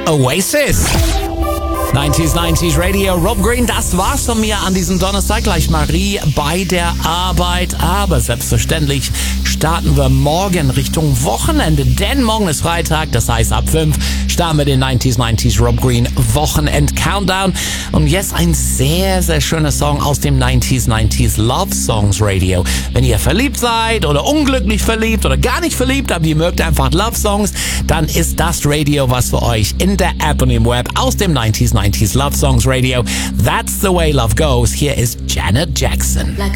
Oasis. 90s Radio, Rob Green, das war's von mir an diesem Donnerstag. Gleich Marie bei der Arbeit, aber selbstverständlich starten wir morgen Richtung Wochenende, denn morgen ist Freitag, das heißt ab 5 starten wir den 90s Rob Green Wochenend Countdown. Und jetzt ein sehr, sehr schöner Song aus dem 90s Love Songs Radio. Wenn ihr verliebt seid oder unglücklich verliebt oder gar nicht verliebt, aber ihr mögt einfach Love Songs, dann ist das Radio was für euch in der App und im Web aus dem 90s Love Songs Radio. That's the way love goes. Here is Janet Jackson. Like